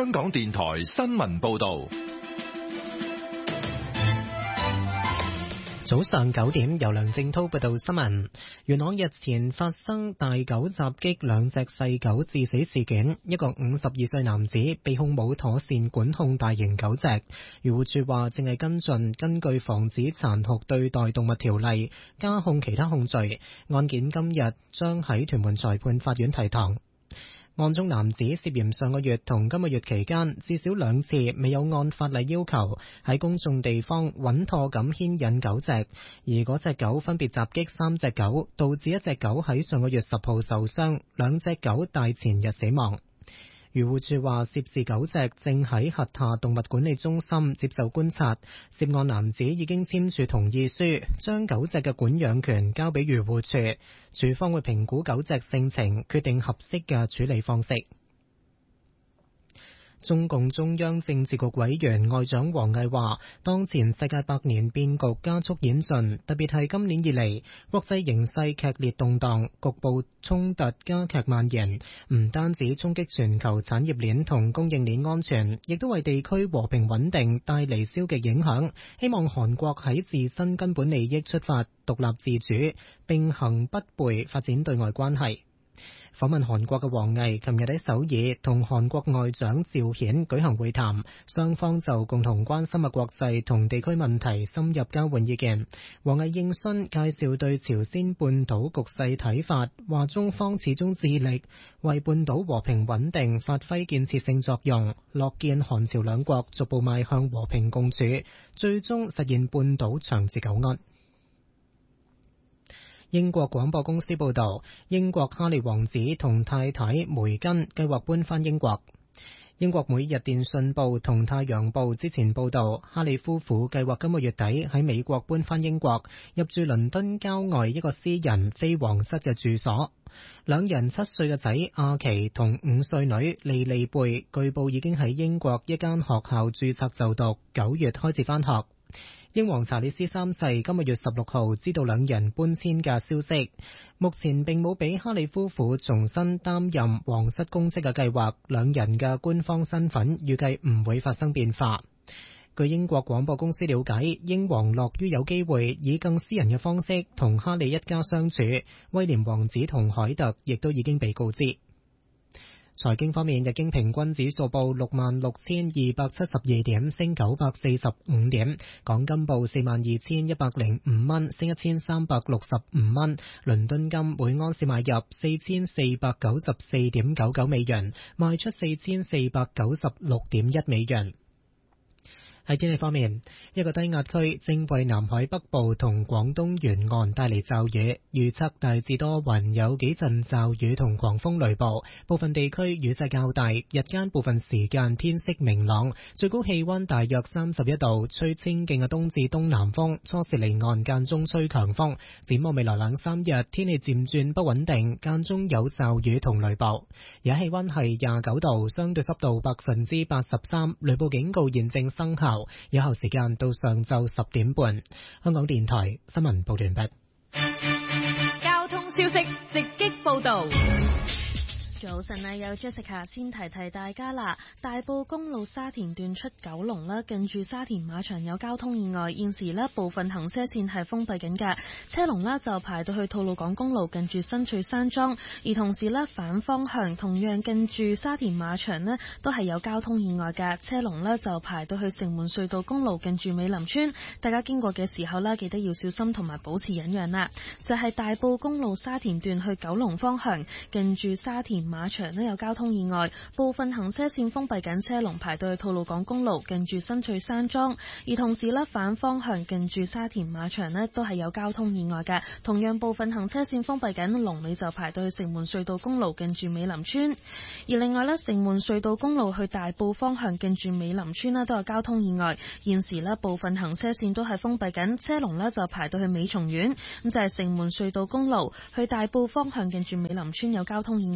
香港電台新聞報道。 早上9點，由梁正濤報道新聞。元朗日前發生大狗襲擊兩隻細狗致死事件，一個52歲男子被控冇妥善管控大型狗隻。漁護署話正係跟進根據防止殘酷對待動物條例加控其他控罪，案件今日將喺屯門裁判法院提堂。案中男子涉嫌上個月同今個月期間至少2次未有按法例要求喺公眾地方穩妥咁牽引狗隻，而嗰隻狗分別襲擊3隻狗，導致一隻狗喺上個月10號受傷，2隻狗大前日死亡。漁護署話涉事狗隻正喺轄下動物管理中心接受觀察，涉案男子已經簽署同意書，將狗隻嘅管養權交俾漁護署，署方會評估狗隻性情，決定合適嘅處理方式。中共中央政治局委員外長王毅話，當前世界百年變局加速演進，特別係今年以嚟，國際形勢劇烈動盪，局部衝突加劇蔓延，唔單止衝擊全球產業鏈同供應鏈安全，亦都為地區和平穩定帶嚟消極影響。希望韓國喺自身根本利益出發，獨立自主，並行不悖發展對外關係。訪問韓國嘅王毅琴日喺首爾同韓國外長趙顯舉行會談，雙方就共同關心嘅國際同地區問題深入交換意見。王毅應詢介紹對朝鮮半島局勢睇法，話中方始終致力為半島和平穩定發揮建設性作用，樂見韓朝兩國逐步邁向和平共處，最終實現半島長治久安。英國廣播公司報道，英國哈利王子同太太梅根計劃搬返英國。英國每日電訊報同太陽報之前報道，哈利夫婦計劃今個月底喺美國搬返英國，入住倫敦郊外一個私人非皇室嘅住所。兩人7歲嘅仔阿奇同5歲女莉莉貝據報已經喺英國一間學校註冊就讀，9月開始返學。英皇查理斯3世今個月16號知道兩人搬遷嘅消息，目前並冇俾哈利夫婦重新擔任皇室公職嘅計劃，兩人嘅官方身份預計唔會發生變化。據英國廣播公司了解，英皇樂於有機會以更私人嘅方式同哈利一家相處，威廉王子同凱特亦都已經被告知。財經方面，日經平均指數報66,272點，升945點；港金報42,105蚊，升1365蚊；倫敦金每盎司買入4494.99美元，賣出4496.1美元。喺天氣方面，一個低壓區正為南海北部同廣東沿岸帶嚟驟雨，預測大致多雲，有幾陣驟雨同狂風雷暴，部分地區雨勢較大，日間部分時間天色明朗，最高氣溫大約31度，吹清勁嘅東至東南風，初時離岸間中吹強風。展望未來2-3日，天氣漸轉不穩定，間中有驟雨同雷暴。而家氣溫係29度，相對濕度83%，雷暴警告現正生效。有效時間到上晝10點半。香港電台新聞報道完畢。 交通消息直擊報道。 早晨啊，有 Jessica 先提提大家啦。大埔公路沙田段出九龍啦，近住沙田馬場有交通意外，現時呢部分行車線係封閉緊㗎，車龍呢就排到去吐露港公路近住新翠山莊，而同時呢反方向同樣近住沙田馬場呢都係有交通意外㗎，車龍呢就排到去城門隧道公路近住美林村，大家經過嘅時候呢記得要小心同埋保持忍讓啦。就係大埔公路沙田段去九龍方向，近住沙田馬場呢有交通意外，部分行車線封閉緊，車龍排到去吐露港公路近住新翠山莊，而同時呢反方向近住沙田馬場呢都係有交通意外嘅，同樣部分行車線封閉緊，龍尾就排到去城門隧道公路近住美林村。而另外呢，城門隧道公路去大埔方向近住美林村呢都有交通意外，現時呢部分行車線都係封閉緊，車龍呢就排到去美松苑。咁就係城門隧道公路去大埔方向近住美林村有交通意外，車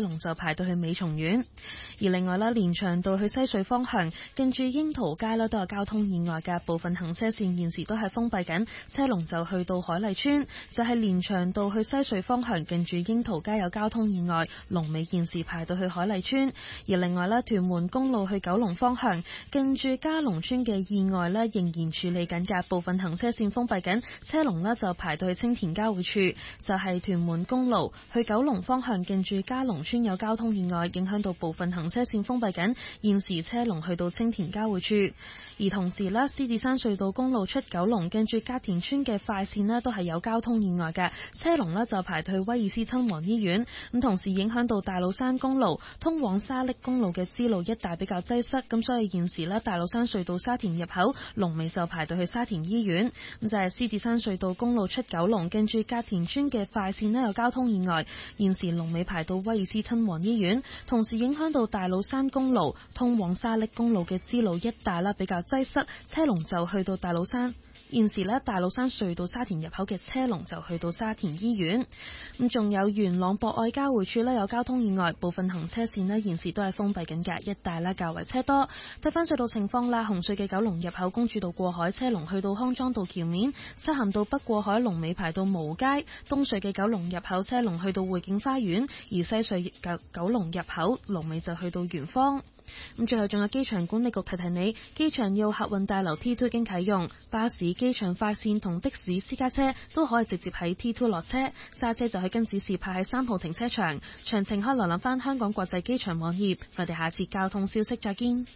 龍就排到去美松苑。而另外啦，連翔道去西隧方向近住櫻桃街啦都有交通意外嘅，部分行車線現時都係封閉緊，車龍就去到海麗村。就係連翔道去西隧方向近住櫻桃街有交通意外，龍尾現時排到去海麗村。而另外啦，屯門公路去九龍方向近住嘉龍村嘅意外咧仍然處理緊嘅，部分行車線封閉緊，車龍咧就排到去青田交匯處。就係屯門公路去九龍方向近住嘉龍村有交通意外，影響到部分行車線封閉緊，現時車龍去到青田交匯處。而同時咧，獅子山隧道公路出九龍近住隔田村嘅快線咧都係有交通意外嘅，車龍咧就排到去威爾斯親王醫院。咁同時影響到大老山公路通往沙瀝公路嘅支路一帶比較擠塞，咁所以現時咧大老山隧道沙田入口龍尾就排到去沙田醫院。咁就係獅子山隧道公路出九龍近住隔田村嘅快線咧有交通意外，現時龍尾排到威爾斯親王醫院。同時影響到大老山公路通往沙瀝公路嘅支路一帶啦比較擠塞，車龍就去到大老山。現時咧大老山隧道沙田入口嘅車龍就去到沙田醫院。咁仲有元朗博愛交匯處咧有交通意外，部分行車線咧現時都係封閉緊嘅，一帶咧較為車多。睇翻隧道情況啦，紅隧嘅九龍入口公主道過海車龍去到康莊道橋面，漆咸道北過海龍尾排到蕪街，東隧嘅九龍入口車龍去到匯景花園，而西隧九龍入口龍尾就去到圓方。咁最後仲有機場管理局提提你，機場要客運大樓 T2 已經啟用，巴士、機場快線同的士、私家車都可以直接喺 T2 落車，揸車就去跟指示派喺3號停車場。詳情可以瀏覽翻香港國際機場網頁。我哋下次交通消息再見。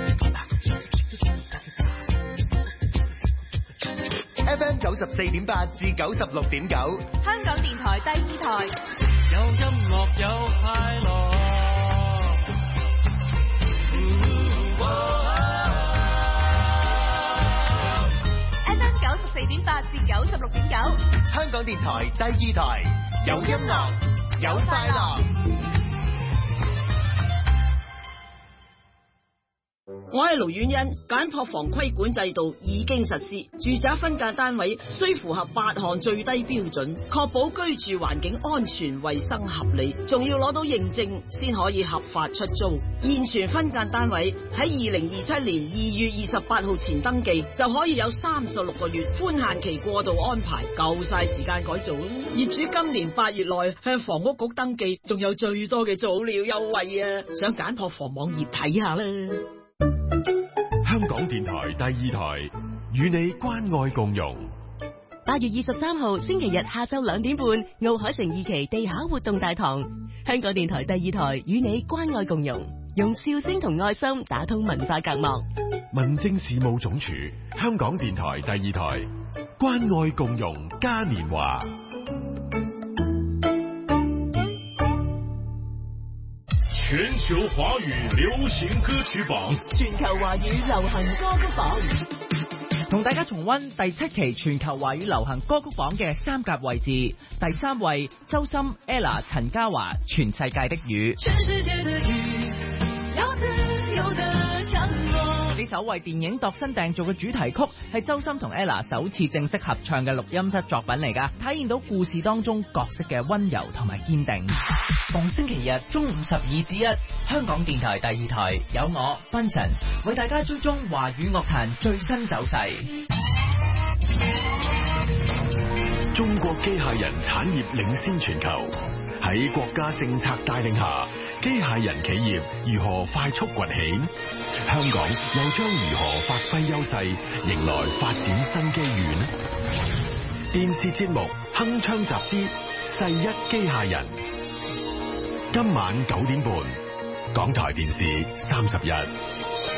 FM 94.8至96.9， 香港電台第2台， 有音樂有快樂。 FM 94.8至96.9， 香港電台第2台，有音樂有快樂。 我係盧婉欣，簡樸房規管制度已經實施，住宅分間單位需符合8項最低標準，確保居住環境安全、衛生合理，仲要攞到認證先可以合法出租。現存分間單位喺2027年2月28號前登記，就可以有36個月寬限期過渡安排，夠晒時間改造啦。業主今年8月內向房屋局登記，仲有最多嘅早鳥優惠啊！上簡樸房網頁睇下啦。 香港電台第2台，與你關愛共融。 8月23號星期日下晝2點半，奧海城2期地下活動大堂，香港電台第2台與你關愛共融，用笑聲同愛心打通文化隔膜。 民政事務總署，香港電台第2台，關愛共融嘉年華。全球華語流行歌曲榜， 全球華語流行歌曲榜， 同大家重溫第7期全球華語流行歌曲榜嘅3甲位置。第3位，周深、Ella、陳嘉華，全世界的雨。 全世界的雨，要自由的降落。 呢首為電影度身訂造嘅主題曲，係周深同 Ella 首次正式合唱嘅錄音室作品嚟㗎，體現到故事當中角色嘅溫柔同埋堅定。逢星期日中午12至1，香港電台第2台有我芬神為大家追蹤華語樂壇最新走勢。 中國機械人產業領先全球，喺國家政策帶領下，機械人企業如何快速崛起？香港又將如何發揮優勢，迎來發展新機遇呢？電視節目《鏗鏘集之世一機械人》，今晚9點半，港台電視31。